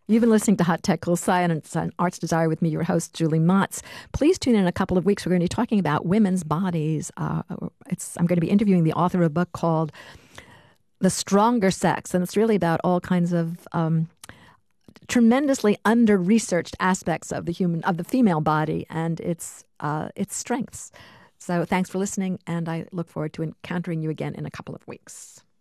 You've been listening to Hot Tech, Cool Science and Art's Desire with me, your host, Julie Motz. Please tune in a couple of weeks. We're going to be talking about women's bodies. I'm going to be interviewing the author of a book called The Stronger Sex, and it's really about all kinds of tremendously under-researched aspects of the female body and its strengths. So thanks for listening, and I look forward to encountering you again in a couple of weeks.